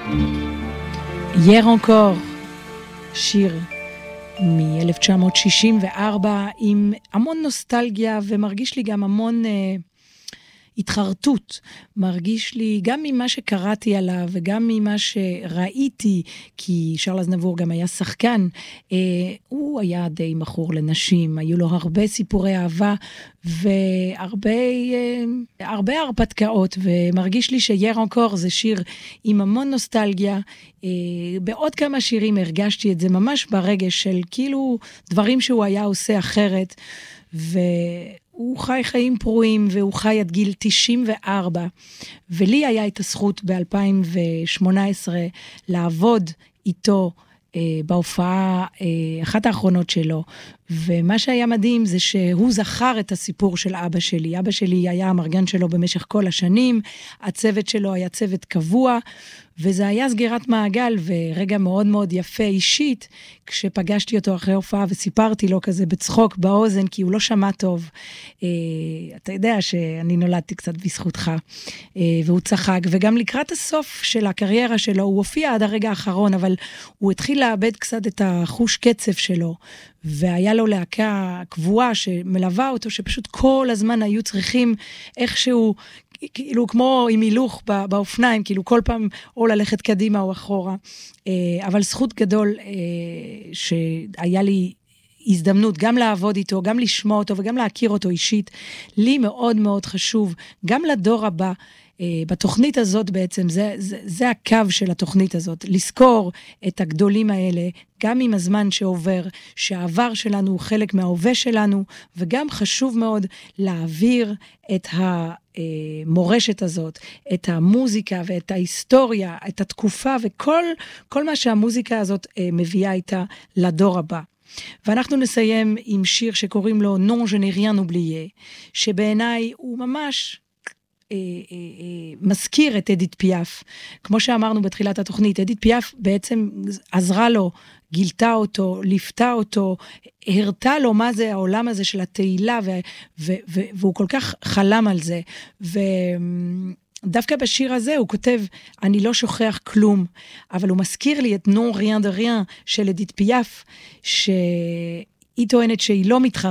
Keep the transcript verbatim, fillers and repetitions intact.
Hier encore, שיר מ-אלף תשע מאות שישים וארבע עם המון נוסטלגיה ומרגיש לי גם המון אה, התחרטות, מרגיש לי גם ממה שקראתי עליו וגם ממה שראיתי, כי שרל אזנבור גם היה שחקן, אה, הוא היה די מכור לנשים, היו לו הרבה סיפורי אהבה והרבה אה, הרבה הרפתקאות, ומרגיש לי שייר אנקור זה שיר עם המון נוסטלגיה. אה, בעוד כמה שירים הרגשתי את זה ממש ברגש של כאילו דברים שהוא היה עושה אחרת, ו... הוא חי חיים פרועים, והוא חי עד גיל תשעים וארבע, ולי היה את הזכות ב-אלפיים ושמונה עשרה לעבוד איתו אה, בהופעה, אה, אחת האחרונות שלו, ומה שהיה מדהים זה שהוא זכר את הסיפור של אבא שלי. אבא שלי היה המרגן שלו במשך כל השנים, הצוות שלו היה צוות קבוע, וזה היה סגירת מעגל, ורגע מאוד מאוד יפה אישית, כשפגשתי אותו אחרי הופעה וסיפרתי לו כזה בצחוק באוזן, כי הוא לא שמע טוב. אה, אתה יודע שאני נולדתי קצת בזכותך, אה, והוא צחק, וגם לקראת הסוף של הקריירה שלו, הוא הופיע עד הרגע האחרון, אבל הוא התחיל לאבד קצת את החוש קצב שלו, והיה לו להקה קבועה שמלווה אותו, שפשוט כל הזמן היו צריכים איכשהו, כאילו כמו עם הילוך באופניים, כאילו כל פעם או ללכת קדימה או אחורה. אבל זכות גדול שהיה לי הזדמנות גם לעבוד איתו, גם לשמוע אותו וגם להכיר אותו אישית, לי מאוד מאוד חשוב, גם לדור הבא, בתוכנית הזאת בעצם, זה, זה, זה הקו של התוכנית הזאת, לזכור את הגדולים האלה, גם עם הזמן שעובר, שהעבר שלנו הוא חלק מההווה שלנו, וגם חשוב מאוד להעביר את המורשת הזאת, את המוזיקה ואת ההיסטוריה, את התקופה, וכל כל מה שהמוזיקה הזאת מביאה איתה לדור הבא. ואנחנו נסיים עם שיר שקוראים לו Non je n'ai rien oublié, שבעיניי הוא ממש מזכיר את אדית פיאף. כמו שאמרנו בתחילת התוכנית, אדית פיאף בעצם עזרה לו, גילתה אותו, ליפתה אותו, הרתה לו מה זה העולם הזה של התהילה, ו- ו- ו- והוא כל כך חלם על זה. ודווקא בשיר הזה הוא כותב, אני לא שוכח כלום, אבל הוא מזכיר לי את Non rien de rien של אדית פיאף, שהיא טוענת שהיא לא מתחרטת,